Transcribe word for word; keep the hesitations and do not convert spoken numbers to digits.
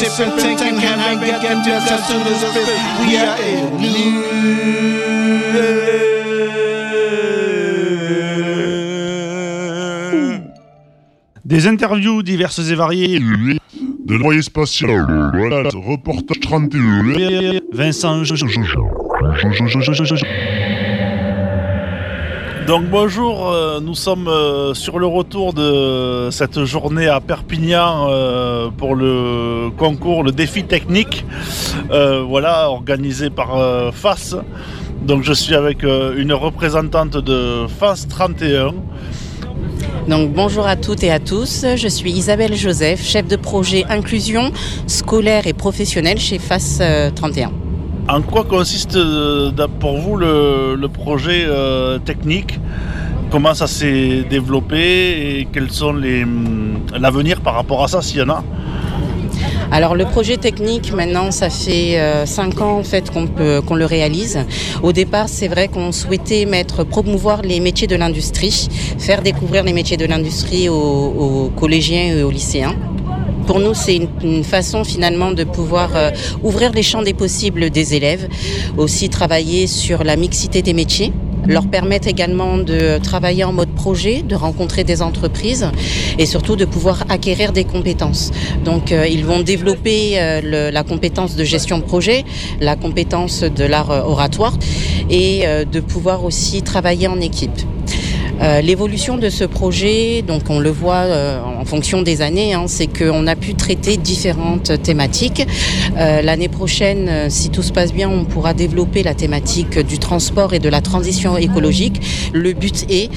sipping, thinking, haven't getting just as soon as it's fit. We are in Des interviews diverses et variées. De l'envoyé spatial. Voilà, reportage trente et un. Vincent. Donc bonjour, euh, nous sommes euh, sur le retour de cette journée à Perpignan euh, pour le concours, le défi technique, euh, voilà, organisé par euh, F A S. Donc je suis avec euh, une représentante de F A S trente et un. Donc bonjour à toutes et à tous, je suis Isabelle Joseph, chef de projet inclusion scolaire et professionnelle chez F A S trente et un. En quoi consiste euh, pour vous le, le projet euh, technique ? Comment ça s'est développé et quels sont les l'avenir par rapport à ça, s'il y en a ? Alors le projet technique, maintenant, ça fait euh, cinq ans en fait qu'on peut, qu'on le réalise. Au départ, c'est vrai qu'on souhaitait mettre, promouvoir les métiers de l'industrie, faire découvrir les métiers de l'industrie aux, aux collégiens et aux lycéens. Pour nous, c'est une, une façon finalement de pouvoir euh, ouvrir les champs des possibles des élèves, aussi travailler sur la mixité des métiers, leur permettre également de travailler en mode projet, de rencontrer des entreprises et surtout de pouvoir acquérir des compétences. Donc euh, ils vont développer euh, le, la compétence de gestion de projet, la compétence de l'art oratoire et euh, de pouvoir aussi travailler en équipe. Euh, l'évolution de ce projet, donc on le voit euh, en fonction des années, hein, c'est qu'on a pu traiter différentes thématiques. Euh, l'année prochaine, euh, si tout se passe bien, on pourra développer la thématique du transport et de la transition écologique. Le but est